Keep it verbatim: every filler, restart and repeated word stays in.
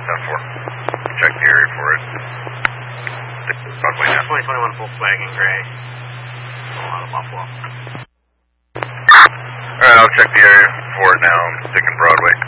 ten four. Check the area for it. Broadway now. twenty twenty-one Volkswagen Gray. Out of Buffalo. Alright, I'll check the area for it now. I'm sticking Broadway.